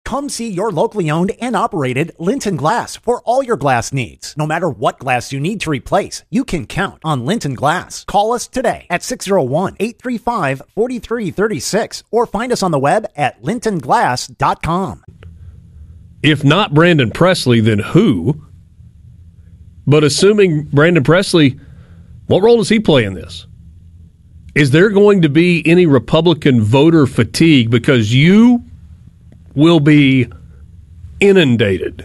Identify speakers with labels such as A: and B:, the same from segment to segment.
A: Come see your locally owned and operated Linton Glass for all your glass needs. No matter what glass you need to replace, you can count on Linton Glass. Call us today at 601-835-4336 or find us on the web at lintonglass.com.
B: If not Brandon Presley, then who? But assuming Brandon Presley, what role does he play in this? Is there going to be any Republican voter fatigue because you will be inundated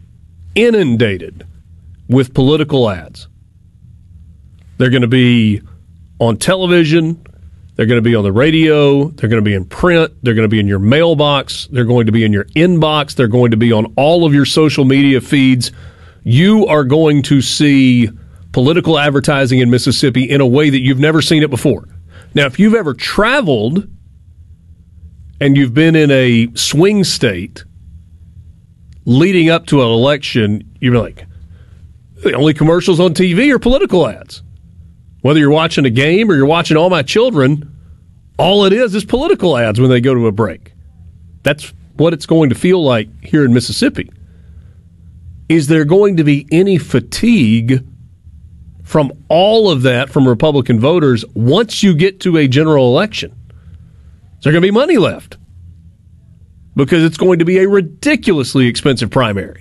B: with political ads? They're going to be on television, they're going to be on the radio, they're going to be in print, they're going to be in your mailbox, they're going to be in your inbox, they're going to be on all of your social media feeds. You are going to see political advertising in Mississippi in a way that you've never seen it before. Now, if you've ever traveled and you've been in a swing state leading up to an election, you're like, the only commercials on TV are political ads. Whether you're watching a game or you're watching All My Children, all it is political ads when they go to a break. That's what it's going to feel like here in Mississippi. Is there going to be any fatigue from all of that from Republican voters once you get to a general election? Is there going to be money left? Because it's going to be a ridiculously expensive primary.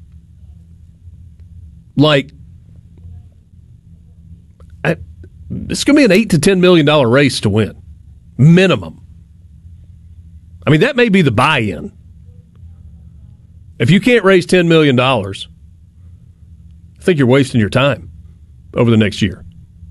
B: Like, it's going to be an $8 to $10 million race to win. Minimum. I mean, that may be the buy-in. If you can't raise $10 million, I think you're wasting your time over the next year.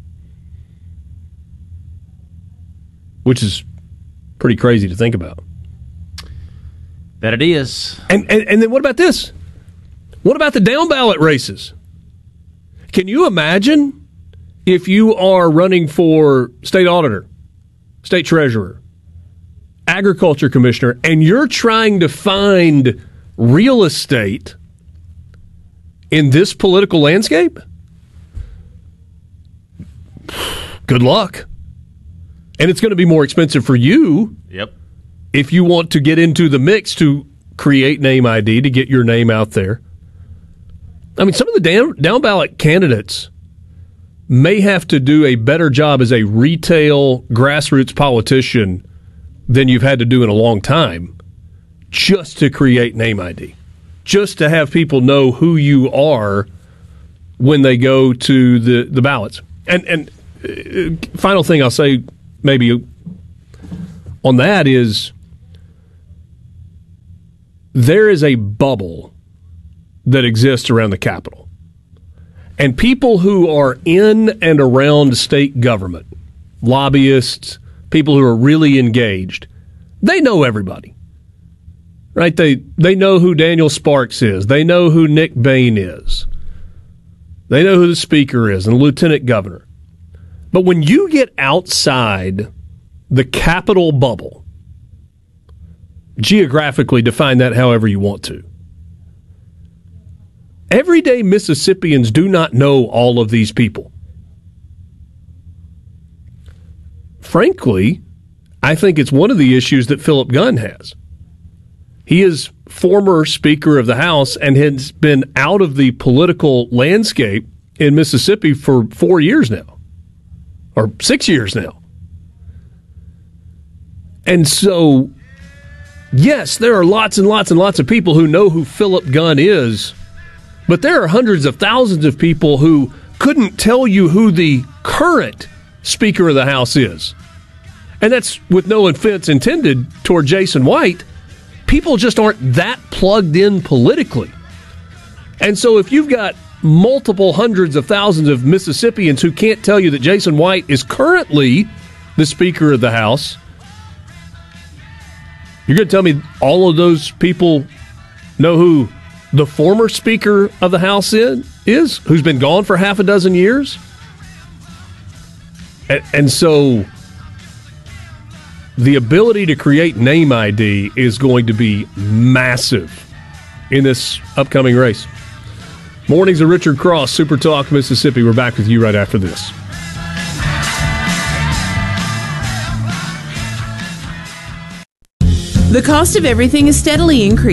B: Which is pretty crazy to think about.
C: Bet it is.
B: And then what about this? What about the down-ballot races? Can you imagine if you are running for state auditor, state treasurer, agriculture commissioner, and you're trying to find real estate in this political landscape? Good luck. And it's going to be more expensive for you.
C: Yep.
B: If you want to get into the mix to create name ID, to get your name out there. I mean, some of the down ballot candidates may have to do a better job as a retail grassroots politician than you've had to do in a long time just to create name ID, just to have people know who you are when they go to the ballots. And final thing I'll say maybe on that is there is a bubble that exists around the Capitol. And people who are in and around state government, lobbyists, people who are really engaged, they know everybody. Right? They know who Daniel Sparks is. They know who Nick Bain is. They know who the speaker is and the lieutenant governor. But when you get outside the Capitol bubble, geographically define that however you want to, everyday Mississippians do not know all of these people. Frankly, I think it's one of the issues that Philip Gunn has. He is former Speaker of the House and has been out of the political landscape in Mississippi for 4 years now, or 6 years now. And so, yes, there are lots and lots and lots of people who know who Philip Gunn is, but there are hundreds of thousands of people who couldn't tell you who the current Speaker of the House is. And that's with no offense intended toward Jason White. People just aren't that plugged in politically. And so if you've got multiple hundreds of thousands of Mississippians who can't tell you that Jason White is currently the Speaker of the House, you're going to tell me all of those people know who the former Speaker of the House is, who's been gone for half a dozen years? And so the ability to create name ID is going to be massive in this upcoming race. Mornings of Richard Cross, Super Talk Mississippi. We're back with you right after this.
D: The cost of everything is steadily increasing.